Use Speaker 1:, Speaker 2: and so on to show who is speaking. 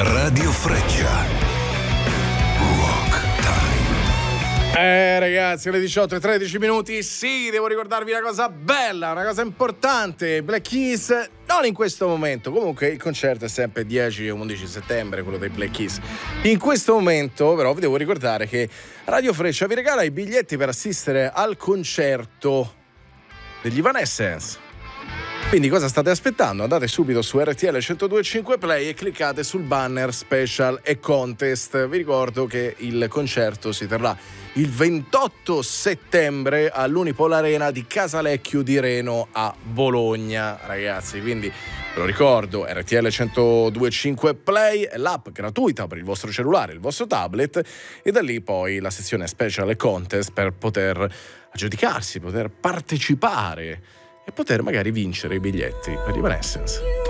Speaker 1: Radio Freccia. Rock Time.
Speaker 2: Ragazzi, alle 18:13 minuti. Sì, devo ricordarvi una cosa bella, una cosa importante. Black Keys, non in questo momento. Comunque il concerto è sempre 10 e 11 settembre, quello dei Black Keys. In questo momento, però, vi devo ricordare che Radio Freccia vi regala i biglietti per assistere al concerto degli Evanescence. Quindi cosa state aspettando? Andate subito su RTL 102.5 Play e cliccate sul banner special e contest. Vi ricordo che il concerto si terrà il 28 settembre all'Unipol Arena di Casalecchio di Reno a Bologna, ragazzi. Quindi ve lo ricordo, RTL 102.5 Play è l'app gratuita per il vostro cellulare, il vostro tablet, e da lì poi la sezione special e contest per poter aggiudicarsi, poter partecipare e poter magari vincere i biglietti per gli Evanescence.